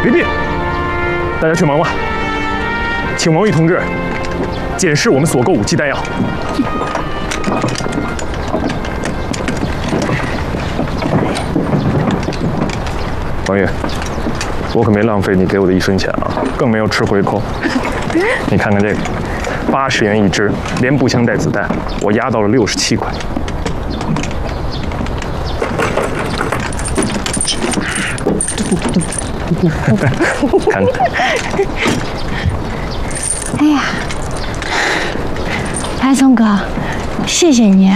别变，大家去忙吧。请王玉同志检视我们所购武器弹药。王玉，我可没浪费你给我的1分钱啊，更没有吃回扣。你看看这个，80元一支，连步枪带子弹，我压到了67块。看看。 哎呀，白松哥，谢谢你。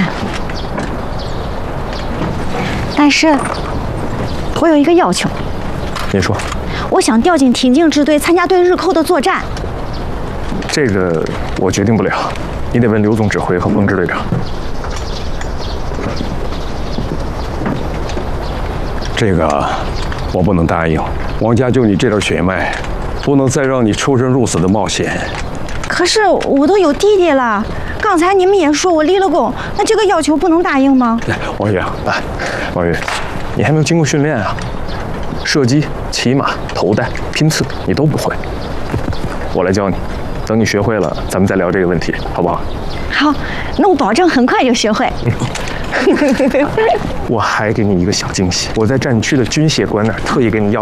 但是，我有一个要求。 你说。 我想调进挺进支队，参加对日寇的作战。 这个我决定不了，你得问刘总指挥和风支队长。 这个我不能答应。王家就你这点血脉，不能再让你出生入死的冒险。 可是我都有弟弟了，刚才你们也说我立了功，那这个要求不能答应吗？ 王宇啊，来，王宇，你还没有经过训练啊，射击、骑马、投弹、拼刺你都不会，我来教你。等你学会了，咱们再聊这个问题，好不好？ 好，那我保证很快就学会。 我还给你一个小惊喜，我在战区的军械官那儿特意给你要